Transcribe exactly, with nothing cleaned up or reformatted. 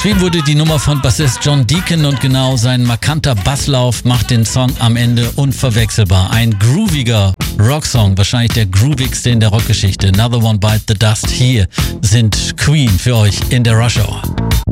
Geschrieben wurde die Nummer von Bassist John Deacon und genau sein markanter Basslauf macht den Song am Ende unverwechselbar. Ein grooviger Rocksong, wahrscheinlich der groovigste in der Rockgeschichte. Another One Bite the Dust. Hier sind Queen für euch in der Rush Hour.